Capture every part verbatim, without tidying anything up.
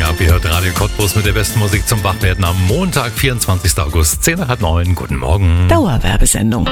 ab. Ihr hört Radio Cottbus mit der besten Musik zum Wachwerden am Montag, vierundzwanzigsten August, zehn nach halb neun. Guten Morgen. Dauerwerbesendung.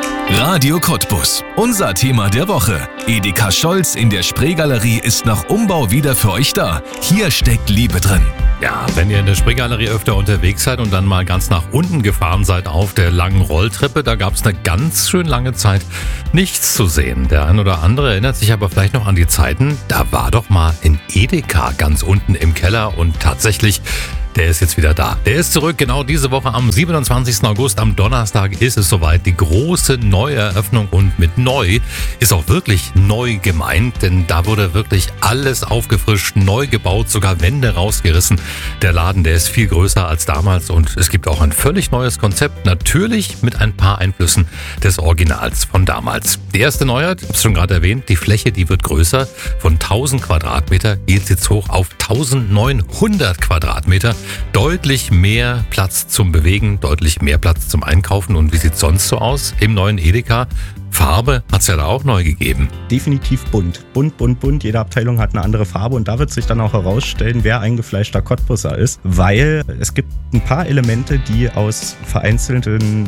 Radio Cottbus. Unser Thema der Woche. Edeka Scholz in der Spreegalerie ist nach Umbau wieder für euch da. Hier steckt Liebe drin. Ja, wenn ihr in der Spreegalerie öfter unterwegs seid und dann mal ganz nach unten gefahren seid auf der langen Rolltreppe, da gab es eine ganz schön lange Zeit nichts zu sehen. Der ein oder andere erinnert sich aber vielleicht noch an die Zeiten, da war doch mal ein Edeka ganz unten im Keller und tatsächlich, der ist jetzt wieder da. Der ist zurück, genau diese Woche am siebenundzwanzigsten August, am Donnerstag ist es soweit. Die große Neueröffnung und mit neu ist auch wirklich neu gemeint, denn da wurde wirklich alles aufgefrischt, neu gebaut, sogar Wände rausgerissen. Der Laden, der ist viel größer als damals und es gibt auch ein völlig neues Konzept, natürlich mit ein paar Einflüssen des Originals von damals. Die erste Neuheit, ich habe es schon gerade erwähnt, die Fläche, die wird größer. Von tausend Quadratmeter geht es jetzt hoch auf eintausendneunhundert Quadratmeter. Deutlich mehr Platz zum Bewegen, deutlich mehr Platz zum Einkaufen. Und wie sieht es sonst so aus im neuen Edeka? Farbe hat es ja da auch neu gegeben. Definitiv bunt. Bunt, bunt, bunt. Jede Abteilung hat eine andere Farbe und da wird sich dann auch herausstellen, wer eingefleischter Cottbusser ist, weil es gibt ein paar Elemente, die aus vereinzelten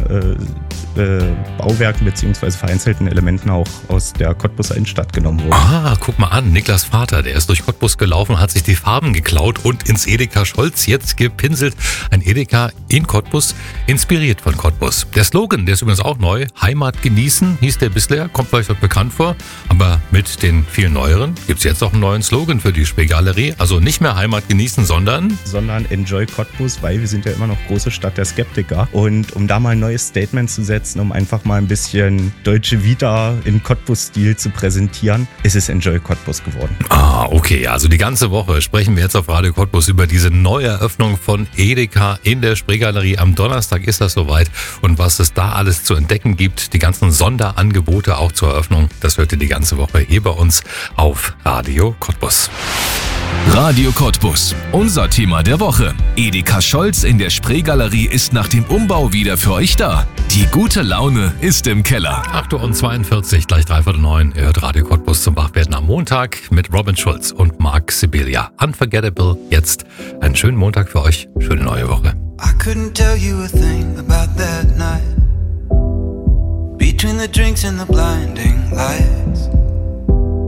äh, äh, Bauwerken bzw. vereinzelten Elementen auch aus der Cottbuser Innenstadt genommen wurden. Ah, guck mal an, Niklas Vater, der ist durch Cottbus gelaufen, hat sich die Farben geklaut und ins Edeka Scholz jetzt gepinselt. Ein Edeka in Cottbus, inspiriert von Cottbus. Der Slogan, der ist übrigens auch neu, Heimat genießen, hieß der bisher, kommt vielleicht auch bekannt vor, aber mit den vielen neueren gibt es jetzt auch einen neuen Slogan für die Spreegalerie. Also nicht mehr Heimat genießen, sondern... Sondern Enjoy Cottbus, weil wir sind ja immer noch große Stadt der Skeptiker. Und um da mal ein neues Statement zu setzen, um einfach mal ein bisschen deutsche Vita in Cottbus-Stil zu präsentieren, ist es Enjoy Cottbus geworden. Ah, okay, also die ganze Woche sprechen wir jetzt auf Radio Cottbus über diese Neueröffnung von Edeka in der Spreegalerie. Am Donnerstag ist das soweit und was es da alles zu entdecken gibt, die ganzen Sonderangebote auch zur Eröffnung, das hört ihr die ganze Woche hier bei uns auf Radio Cottbus. Radio Cottbus. Unser Thema der Woche. Edeka Scholz in der Spreegalerie ist nach dem Umbau wieder für euch da. Die gute Laune ist im Keller. acht Uhr zweiundvierzig, gleich dreiviertel neun. Ihr hört Radio Cottbus zum Wachwerden am Montag mit Robin Schulz und Marc Sibilia. Unforgettable jetzt. Einen schönen Montag für euch. Schöne neue Woche. I couldn't tell you a thing about that night. Between the drinks and the blinding light.